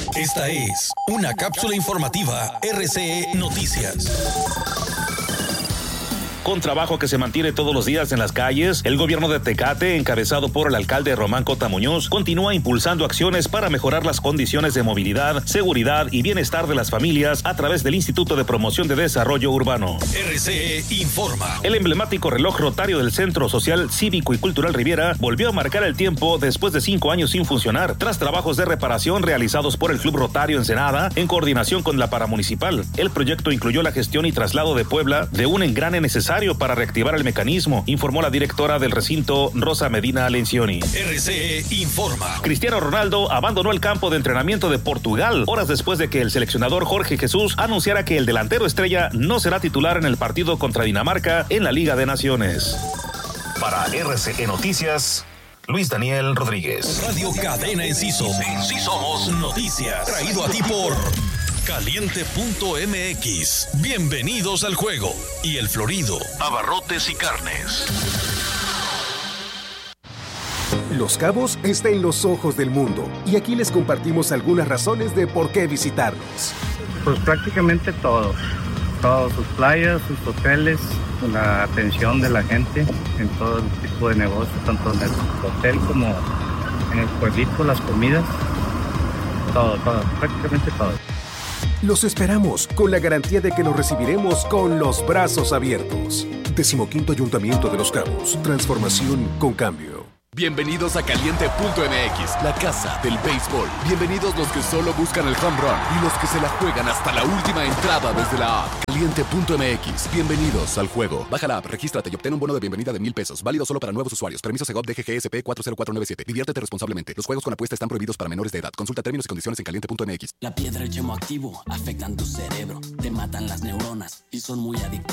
Esta es una cápsula informativa RCE Noticias. Con trabajo que se mantiene todos los días en las calles, el gobierno de Tecate, encabezado por el alcalde Román Cota Muñoz, continúa impulsando acciones para mejorar las condiciones de movilidad, seguridad y bienestar de las familias a través del Instituto de Promoción de Desarrollo Urbano. RCE informa. El emblemático reloj rotario del Centro Social, Cívico y Cultural Riviera volvió a marcar el tiempo después de 5 años sin funcionar, tras trabajos de reparación realizados por el Club Rotario Ensenada en coordinación con la Paramunicipal. El proyecto incluyó la gestión y traslado de Puebla de un engrane necesario para reactivar el mecanismo, informó la directora del recinto, Rosa Medina Lencioni. RCE informa. Cristiano Ronaldo abandonó el campo de entrenamiento de Portugal horas después de que el seleccionador Jorge Jesús anunciara que el delantero estrella no será titular en el partido contra Dinamarca en la Liga de Naciones. Para RCE Noticias, Luis Daniel Rodríguez. Radio Cadena Enciso. Sí somos noticias. Traído a ti por Caliente.mx. Bienvenidos al juego. Y El Florido. Abarrotes y carnes. Los Cabos está en los ojos del mundo y aquí les compartimos algunas razones de por qué visitarlos. Pues prácticamente todos sus playas, sus hoteles, la atención de la gente en todo el tipo de negocio, tanto en el hotel como en el pueblito, las comidas, todo, prácticamente todo. Los esperamos con la garantía de que los recibiremos con los brazos abiertos. 15º Ayuntamiento de Los Cabos. Transformación con cambio. Bienvenidos a Caliente.mx, la casa del béisbol. Bienvenidos los que solo buscan el home run y los que se la juegan hasta la última entrada desde la app. Caliente.mx, bienvenidos al juego. Baja la app, regístrate y obtén un bono de bienvenida de $1,000. Válido solo para nuevos usuarios. Permiso Segov DGGSP 40497. Diviértete responsablemente. Los juegos con apuesta están prohibidos para menores de edad. Consulta términos y condiciones en Caliente.mx. La piedra y el yemo activo afectan tu cerebro, te matan las neuronas y son muy adictivos.